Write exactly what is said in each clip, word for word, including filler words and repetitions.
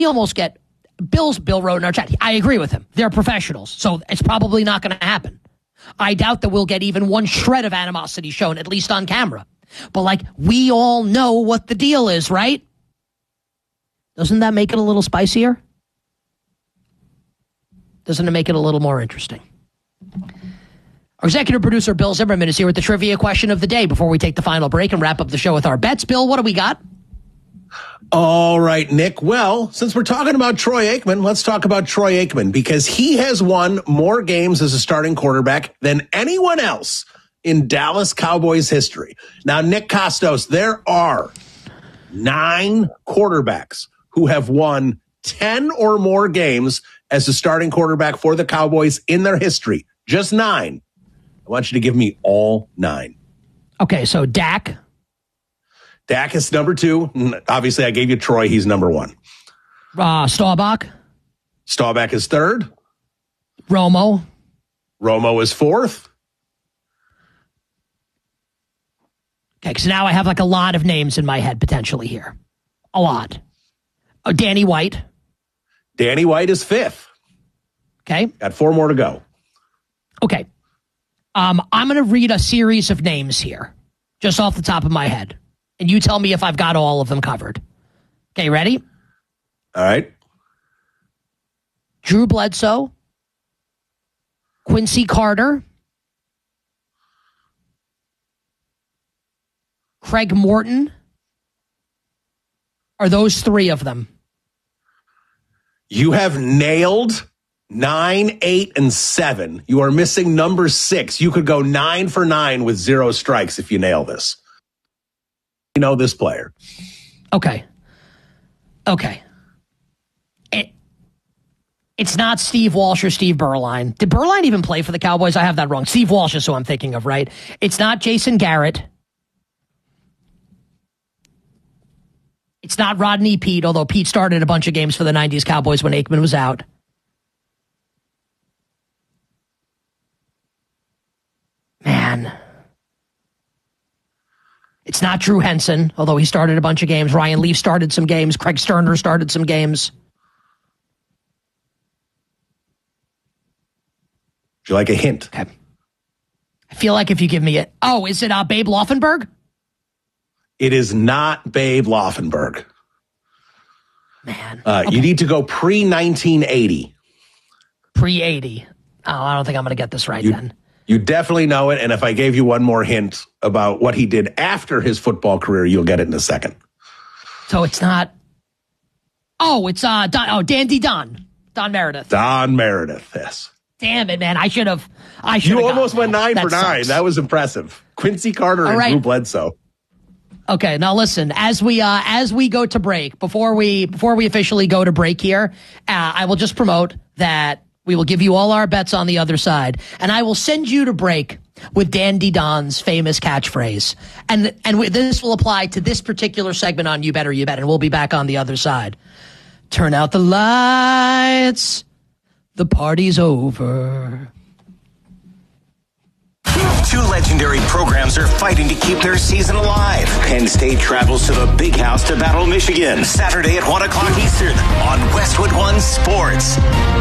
almost get Bill's Bill wrote in our chat. I agree with him. They're professionals, so it's probably not going to happen. I doubt that we'll get even one shred of animosity shown, at least on camera. But, like, we all know what the deal is, right? Doesn't that make it a little spicier? Doesn't it make it a little more interesting? Our executive producer, Bill Zimmerman, is here with the trivia question of the day before we take the final break and wrap up the show with our bets. Bill, what do we got? All right, Nick. Well, since we're talking about Troy Aikman, let's talk about Troy Aikman because he has won more games as a starting quarterback than anyone else in Dallas Cowboys history. Now, Nick Kostos, there are nine quarterbacks who have won ten or more games as a starting quarterback for the Cowboys in their history. Just nine. I want you to give me all nine. Okay, so Dak. Dak is number two. Obviously, I gave you Troy. He's number one. Uh, Staubach. Staubach is third. Romo. Romo is fourth. Okay, because now I have like a lot of names in my head potentially here. A lot. Uh, Danny White. Danny White is fifth. Okay. Got four more to go. Okay. Um, I'm going to read a series of names here, just off the top of my head. And you tell me if I've got all of them covered. Okay, ready? All right. Drew Bledsoe. Quincy Carter. Craig Morton. Are those three of them? You have nailed nine, eight, and seven. You are missing number six. You could go nine for nine with zero strikes if you nail this. You know this player. Okay. Okay. It, it's not Steve Walsh or Steve Berline. Did Berline even play for the Cowboys? I have that wrong. Steve Walsh is who I'm thinking of, right? It's not Jason Garrett. It's not Rodney Peete, although Pete started a bunch of games for the nineties Cowboys when Aikman was out. Man. It's not Drew Henson, although he started a bunch of games. Ryan Leaf started some games. Craig Sterner started some games. Would you like a hint? Okay. I feel like if you give me it. Oh, is it uh, Babe Laufenberg? It is not Babe Laufenberg. Man. Uh, okay. You need to go pre nineteen eighty. pre eighty. Oh, I don't think I'm going to get this right you, then. You definitely know it, and if I gave you one more hint about what he did after his football career, you'll get it in a second. So it's not... Oh, it's uh, Don, oh, Dandy Don. Don Meredith. Don Meredith, yes. Damn it, man. I should have... I should You almost went nine that for nine. Sucks. That was impressive. Quincy Carter All and right. Drew Bledsoe. Okay, now listen, as we uh, as we go to break, before we before we officially go to break here, uh, I will just promote that we will give you all our bets on the other side, and I will send you to break with Dandy Don's famous catchphrase. And and we, this will apply to this particular segment on You Better You Bet, and we'll be back on the other side. Turn out the lights, the party's over. Two legendary programs are fighting to keep their season alive. Penn State travels to the Big House to battle Michigan. Saturday at one o'clock Eastern on Westwood One Sports.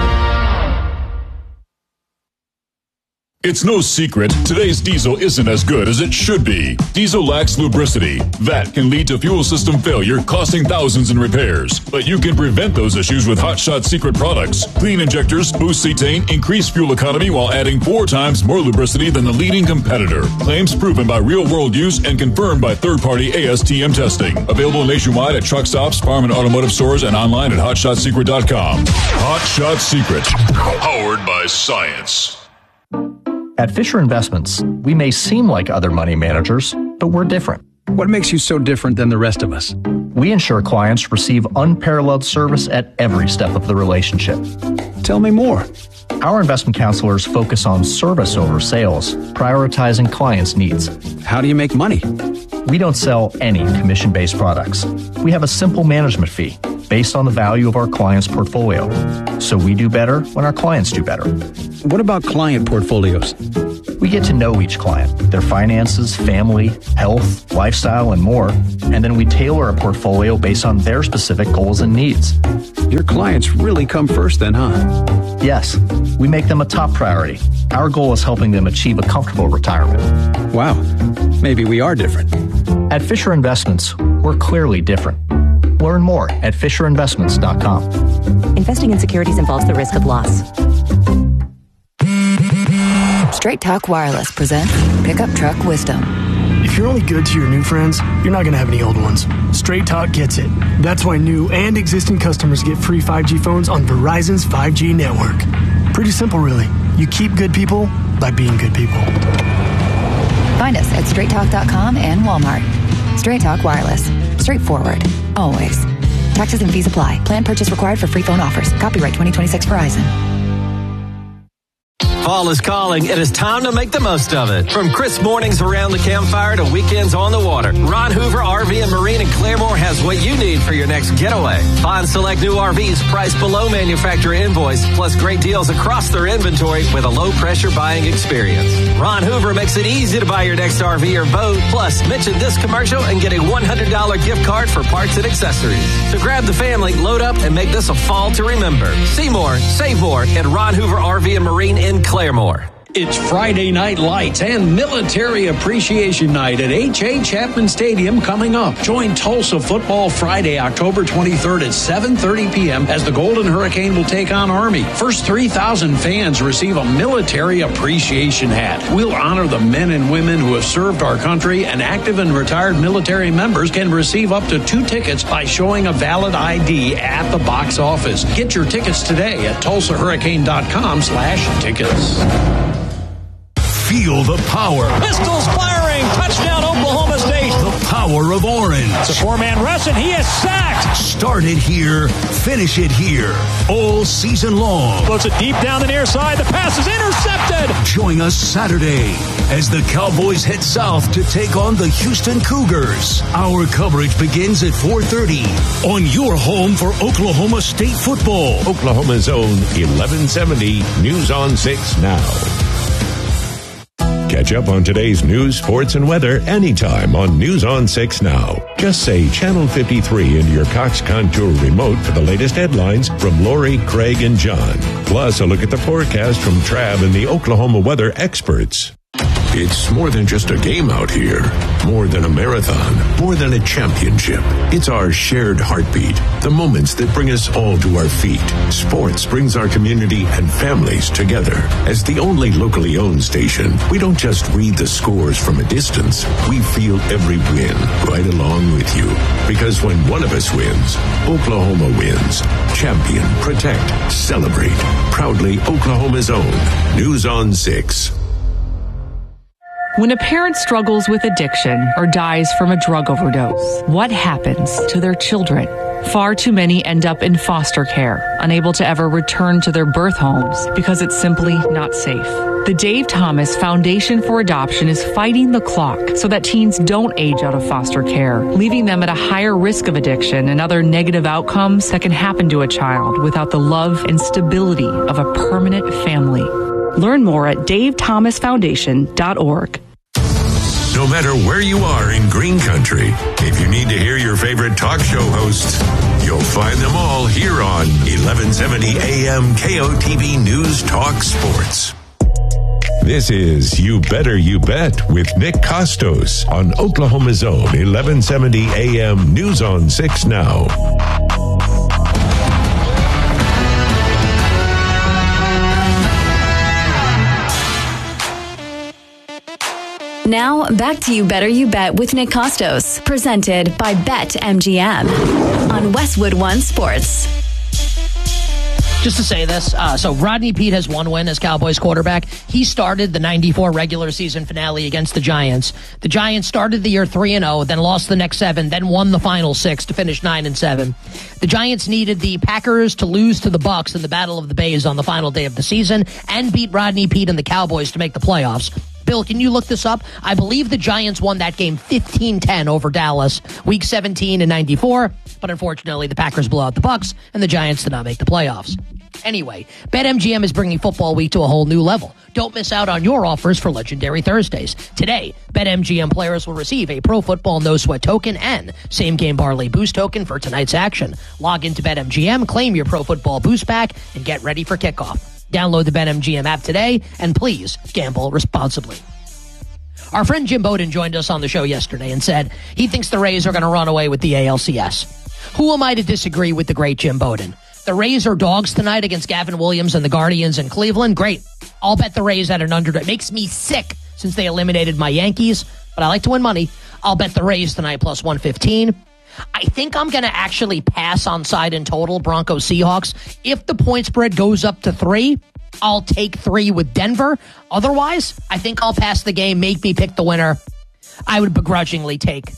It's no secret, today's diesel isn't as good as it should be. Diesel lacks lubricity. That can lead to fuel system failure, costing thousands in repairs. But you can prevent those issues with Hot Shot Secret products. Clean injectors boost cetane, increase fuel economy while adding four times more lubricity than the leading competitor. Claims proven by real-world use and confirmed by third-party A S T M testing. Available nationwide at truck stops, farm and automotive stores, and online at hot shot secret dot com. Hot Shot Secret. Powered by science. At Fisher Investments, we may seem like other money managers, but we're different. What makes you so different than the rest of us? We ensure clients receive unparalleled service at every step of the relationship. Tell me more. Our investment counselors focus on service over sales, prioritizing clients' needs. How do you make money? We don't sell any commission-based products. We have a simple management fee based on the value of our client's portfolio. So we do better when our clients do better. What about client portfolios? We get to know each client, their finances, family, health, lifestyle, and more, and then we tailor a portfolio based on their specific goals and needs. Your clients really come first then, huh? Yes, we make them a top priority. Our goal is helping them achieve a comfortable retirement. Wow, maybe we are different. At Fisher Investments, we're clearly different. Learn more at fisher investments dot com. Investing in securities involves the risk of loss. Straight Talk Wireless presents Pickup Truck Wisdom. If you're only good to your new friends, you're not going to have any old ones. Straight Talk gets it. That's why new and existing customers get free five G phones on Verizon's five G network. Pretty simple, really. You keep good people by being good people. Find us at straight talk dot com and Walmart. Straight Talk Wireless. Straightforward. Always. Taxes and fees apply. Plan purchase required for free phone offers. Copyright twenty twenty-six Verizon. Fall is calling. It is time to make the most of it. From crisp mornings around the campfire to weekends on the water, Ron Hoover R V and Marine in Claremore has what you need for your next getaway. Find select new R Vs priced below manufacturer invoice, plus great deals across their inventory with a low-pressure buying experience. Ron Hoover makes it easy to buy your next R V or boat. Plus, mention this commercial and get a one hundred dollars gift card for parts and accessories. So grab the family, load up, and make this a fall to remember. See more, save more at Ron Hoover R V and Marine in Claremore. It's Friday Night Lights and Military Appreciation Night at H A. Chapman Stadium coming up. Join Tulsa Football Friday, October twenty-third at seven thirty p.m. as the Golden Hurricane will take on Army. First three thousand fans receive a Military Appreciation hat. We'll honor the men and women who have served our country, and active and retired military members can receive up to two tickets by showing a valid I D at the box office. Get your tickets today at tulsa hurricane dot com slash tickets. Feel the power. Pistols firing. Touchdown, Oklahoma State. The power of orange. It's a four-man rush, and he is sacked. Start it here. Finish it here. All season long. Puts it deep down the near side. The pass is intercepted. Join us Saturday as the Cowboys head south to take on the Houston Cougars. Our coverage begins at four thirty on your home for Oklahoma State football. Oklahoma's own eleven seventy News on six Now. Catch up on today's news, sports, and weather anytime on News on six Now. Just say Channel fifty-three into your Cox Contour remote for the latest headlines from Lori, Craig, and John. Plus, a look at the forecast from Trav and the Oklahoma weather experts. It's more than just a game out here. More than a marathon. More than a championship. It's our shared heartbeat. The moments that bring us all to our feet. Sports brings our community and families together. As the only locally owned station, we don't just read the scores from a distance. We feel every win right along with you. Because when one of us wins, Oklahoma wins. Champion, protect, celebrate. Proudly Oklahoma's own. News on six. When a parent struggles with addiction or dies from a drug overdose, what happens to their children? Far too many end up in foster care, unable to ever return to their birth homes because it's simply not safe. The Dave Thomas Foundation for Adoption is fighting the clock so that teens don't age out of foster care, leaving them at a higher risk of addiction and other negative outcomes that can happen to a child without the love and stability of a permanent family. Learn more at dave thomas foundation dot org. No matter where you are in Green Country, if you need to hear your favorite talk show hosts, you'll find them all here on eleven seventy A M K O T V News Talk Sports. This is You Better You Bet with Nick Costos on Oklahoma's own eleven seventy A M News on six Now. Now, back to You Better You Bet with Nick Costos, presented by BetMGM on Westwood One Sports. Just to say this, uh, so Rodney Peete has one win as Cowboys quarterback. He started the ninety-four regular season finale against the Giants. The Giants started the year three and oh, then lost the next seven, then won the final six to finish nine and seven. The Giants needed the Packers to lose to the Bucs in the Battle of the Bays on the final day of the season and beat Rodney Peete and the Cowboys to make the playoffs. Bill, can you look this up? I believe the Giants won that game fifteen ten over Dallas, week seventeen in ninety-four, but unfortunately the Packers blew out the Bucs and the Giants did not make the playoffs. Anyway, BetMGM is bringing football week to a whole new level. Don't miss out on your offers for Legendary Thursdays. Today, BetMGM players will receive a Pro Football No Sweat token and Same Game Parlay Boost token for tonight's action. Log into BetMGM, claim your Pro Football Boost pack, and get ready for kickoff. Download the BetMGM app today, and please gamble responsibly. Our friend Jim Bowden joined us on the show yesterday and said he thinks the Rays are going to run away with the A L C S. Who am I to disagree with the great Jim Bowden? The Rays are dogs tonight against Gavin Williams and the Guardians in Cleveland. Great. I'll bet the Rays at an underdog. It makes me sick since they eliminated my Yankees, but I like to win money. I'll bet the Rays tonight plus one fifteen. I think I'm going to actually pass on side and total Broncos Seahawks. If the point spread goes up to three, I'll take three with Denver. Otherwise, I think I'll pass the game, make me pick the winner. I would begrudgingly take,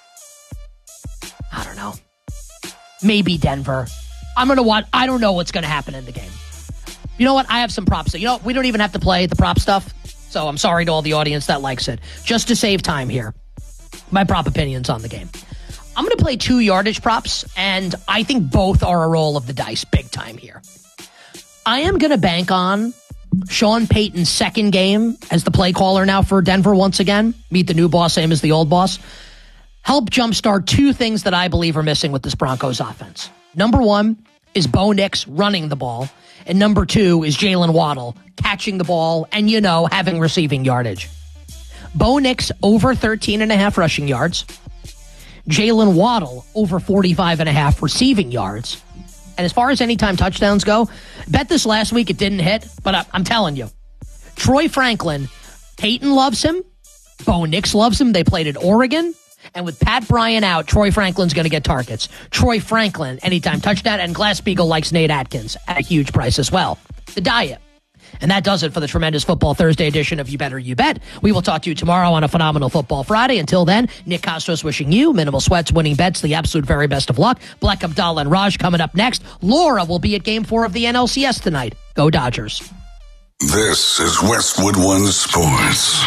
I don't know, maybe Denver. I'm going to want, I don't know what's going to happen in the game. You know what? I have some props. You know, we don't even have to play the prop stuff. So I'm sorry to all the audience that likes it. Just to save time here, my prop opinions on the game. I'm going to play two yardage props, and I think both are a roll of the dice big time here. I am going to bank on Sean Payton's second game as the play caller now for Denver once again. Meet the new boss, same as the old boss. Help jumpstart two things that I believe are missing with this Broncos offense. Number one is Bo Nix running the ball, and number two is Jalen Waddle catching the ball and, you know, having receiving yardage. Bo Nix over thirteen and a half rushing yards. Jalen Waddle over forty-five and a half receiving yards. And as far as anytime touchdowns go, bet this last week it didn't hit, but I, I'm telling you, Troy Franklin, Peyton loves him. Bo Nix loves him. They played at Oregon. And with Pat Bryant out, Troy Franklin's going to get targets. Troy Franklin, anytime touchdown. And Glass-Steagall likes Nate Atkins at a huge price as well. The diet. And that does it for the tremendous Football Thursday edition of You Better You Bet. We will talk to you tomorrow on a phenomenal Football Friday. Until then, Nick Costos wishing you minimal sweats, winning bets, the absolute very best of luck. Black Abdallah and Raj coming up next. Laura will be at Game four of the N L C S tonight. Go Dodgers. This is Westwood One Sports.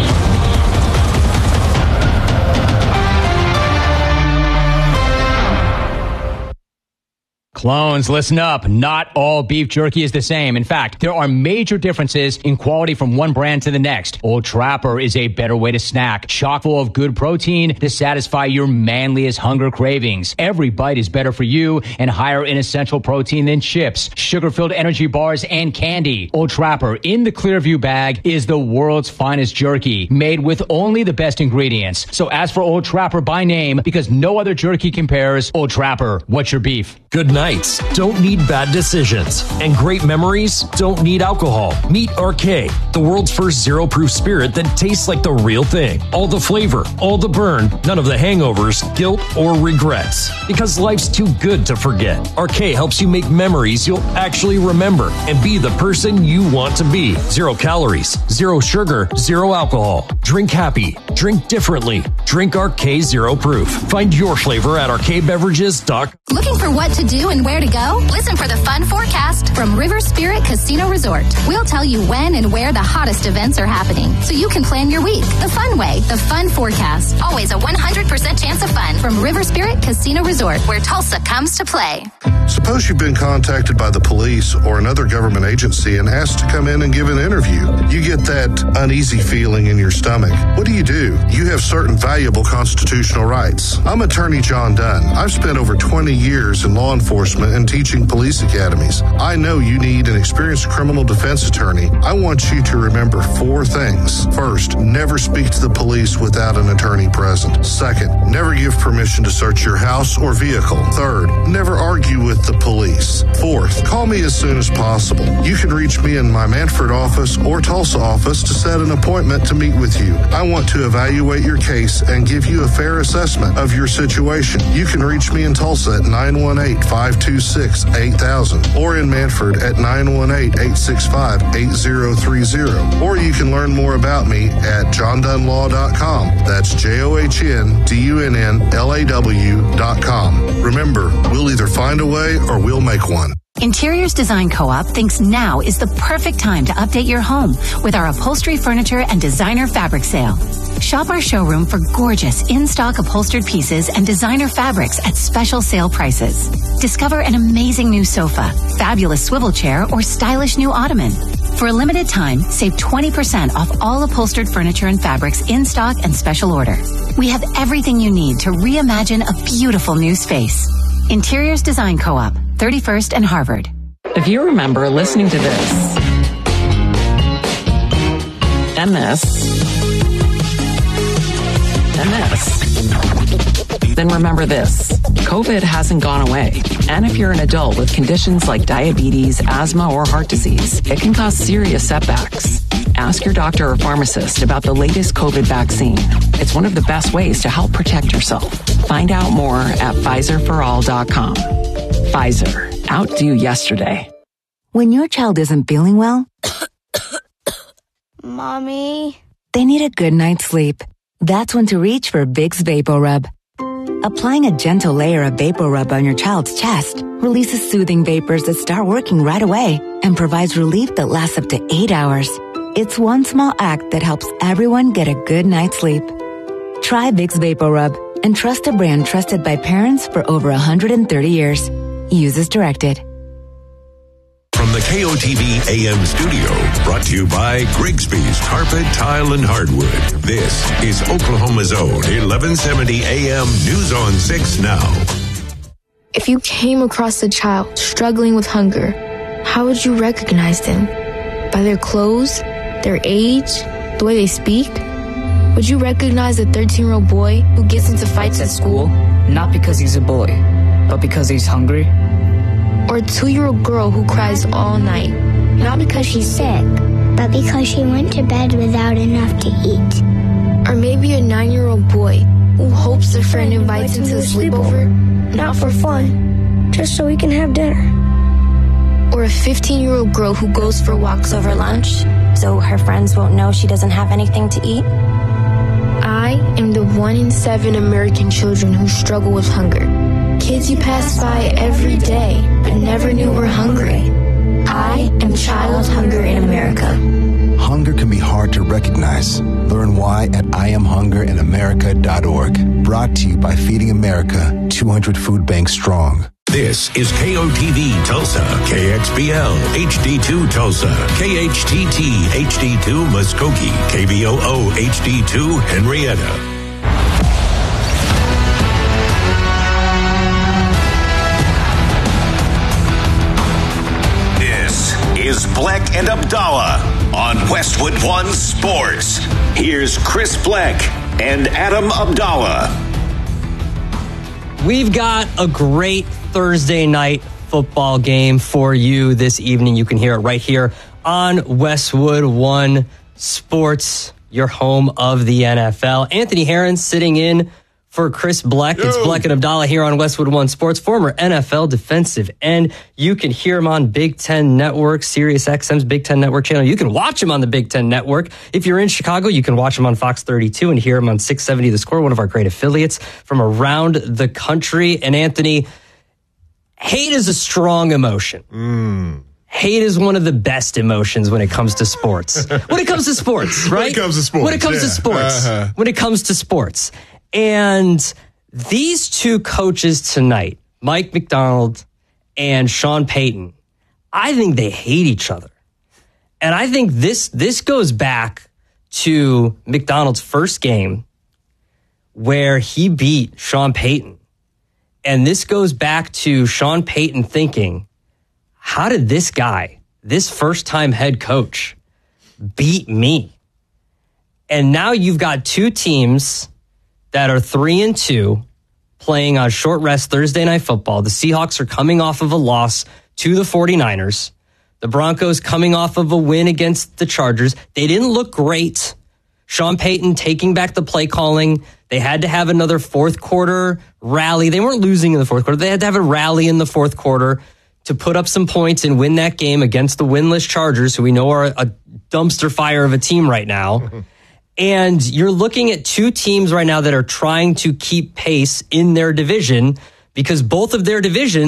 Clones, listen up. Not all beef jerky is the same. In fact, there are major differences in quality from one brand to the next. Old Trapper is a better way to snack, chock full of good protein to satisfy your manliest hunger cravings. Every bite is better for you and higher in essential protein than chips, sugar-filled energy bars, and candy. Old Trapper in the Clearview bag is the world's finest jerky, made with only the best ingredients. So ask for Old Trapper by name because no other jerky compares. Old Trapper, what's your beef? Good nights don't need bad decisions, and great memories don't need alcohol. Meet R K, the world's first zero-proof spirit that tastes like the real thing. All the flavor, all the burn, none of the hangovers, guilt, or regrets. Because life's too good to forget. R K helps you make memories you'll actually remember and be the person you want to be. Zero calories, zero sugar, zero alcohol. Drink happy. Drink differently. Drink R K Zero Proof. Find your flavor at R K beverages dot com. Looking for what to do and where to go? Listen for the fun forecast from River Spirit Casino Resort. We'll tell you when and where the hottest events are happening so you can plan your week the fun way. The fun forecast. Always a one hundred percent chance of fun from River Spirit Casino Resort, where Tulsa comes to play. Suppose you've been contacted by the police or another government agency and asked to come in and give an interview. You get that uneasy feeling in your stomach. What do you do? You have certain valuable constitutional rights. I'm attorney John Dunn. I've spent over twenty years in law enforcement and teaching police academies. I know you need an experienced criminal defense attorney. I want you to remember four things. First, never speak to the police without an attorney present. Second, never give permission to search your house or vehicle. Third, never argue with the police. Fourth, call me as soon as possible. You can reach me in my Manford office or Tulsa office to set an appointment to meet with you. I want to evaluate your case and give you a fair assessment of your situation. You can reach me in Tulsa at nine one eight, five two six, eight thousand or in Manford at nine one eight, eight six five, eight zero three zero. Or you can learn more about me at john dunn law dot com. That's J O H N D U N N L A W dot com. Remember, we'll either find a way or we'll make one. Interiors Design Co-op thinks now is the perfect time to update your home with our upholstery, furniture, and designer fabric sale. Shop our showroom for gorgeous in-stock upholstered pieces and designer fabrics at special sale prices. Discover an amazing new sofa, fabulous swivel chair, or stylish new ottoman. For a limited time, save twenty percent off all upholstered furniture and fabrics in stock and special order. We have everything you need to reimagine a beautiful new space. Interiors Design Co-op, thirty-first and Harvard. If you remember listening to this, and this, and this, then remember this. COVID hasn't gone away. And if you're an adult with conditions like diabetes, asthma, or heart disease, it can cause serious setbacks. Ask your doctor or pharmacist about the latest COVID vaccine. It's one of the best ways to help protect yourself. Find out more at Pfizer for all dot com. Pfizer. Outdo yesterday. When your child isn't feeling well, Mommy, they need a good night's sleep. That's when to reach for Vicks VapoRub. Applying a gentle layer of VapoRub on your child's chest releases soothing vapors that start working right away and provides relief that lasts up to eight hours. It's one small act that helps everyone get a good night's sleep. Try Vicks VapoRub and trust a brand trusted by parents for over one hundred thirty years. Use as directed. From the K O T V A M studio, brought to you by Grigsby's Carpet, Tile, and Hardwood. This is Oklahoma's own eleven seventy A M News on six Now. If you came across a child struggling with hunger, how would you recognize them? By their clothes, their age, the way they speak? Would you recognize a thirteen-year-old boy who gets into fights at school? Not because he's a boy, but because he's hungry? Or a two-year-old girl who cries all night? Not because she's sick, but because she went to bed without enough to eat. Or maybe a nine-year-old boy who hopes a friend invites him to a sleepover? Not for fun, just so we can have dinner. Or a fifteen-year-old girl who goes for walks over lunch, so her friends won't know she doesn't have anything to eat? I am the one in seven American children who struggle with hunger. Kids you pass by every day, but never knew were hungry. I am Child Hunger in America. Hunger can be hard to recognize. Learn why at I am hunger in america dot org. Brought to you by Feeding America, two hundred food banks strong. This is K O T V Tulsa, K X B L H D two Tulsa, K H T T H D two Muskogee, K V O O H D two Henrietta. Is Bleck and Abdallah on Westwood One Sports. Here's Chris Bleck and Adam Abdallah. We've got a great Thursday night football game for you this evening. You can hear it right here on Westwood One Sports, your home of the N F L. Anthony Herron sitting in for Chris Bleck. Yo. It's Bleck and Abdallah here on Westwood One Sports, former N F L defensive end. You can hear him on Big Ten Network, Sirius X M's Big Ten Network channel. You can watch him on the Big Ten Network. If you're in Chicago, you can watch him on Fox thirty-two and hear him on six seventy The Score, one of our great affiliates from around the country. And Anthony, hate is a strong emotion. Mm. Hate is one of the best emotions when it comes to sports. When it comes to sports, right? When it comes to sports. When it comes yeah. to sports. Uh-huh. When it comes to sports. And these two coaches tonight, Mike Macdonald and Sean Payton, I think they hate each other. And I think this this goes back to Macdonald's first game where he beat Sean Payton. And this goes back to Sean Payton thinking, how did this guy, this first-time head coach, beat me? And now you've got two teams that are three and two playing on short rest Thursday Night Football. The Seahawks are coming off of a loss to the 49ers. The Broncos coming off of a win against the Chargers. They didn't look great. Sean Payton taking back the play calling. They had to have another fourth quarter rally. They weren't losing in the fourth quarter. They had to have a rally in the fourth quarter to put up some points and win that game against the winless Chargers, who we know are a dumpster fire of a team right now. And you're looking at two teams right now that are trying to keep pace in their division because both of their divisions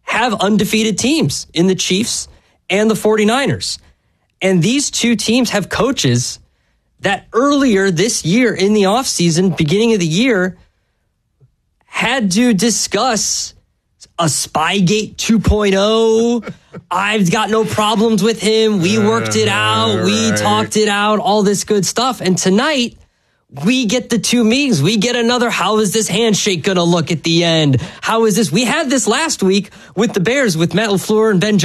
have undefeated teams in the Chiefs and the 49ers. And these two teams have coaches that earlier this year in the offseason, beginning of the year, had to discuss a Spygate two point oh. I've got no problems with him. We worked it out. We Right. talked it out, all this good stuff. And tonight, we get the two meetings. We get another, how is this handshake going to look at the end? How is this? We had this last week with the Bears, with Matt LaFleur and Ben